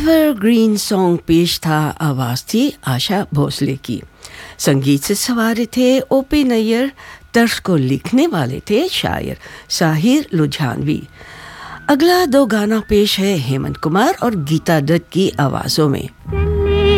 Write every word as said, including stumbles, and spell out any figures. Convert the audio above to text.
Evergreen song पेश था, आवाज़ थी आशा भोसले की। संगीत से सवारे थे ओपी नैयर, तर्ज को लिखने वाले थे शायर साहिर लुधियानवी। अगला दो गाना पेश है हेमंत कुमार और गीता दत्त की आवाज़ों में।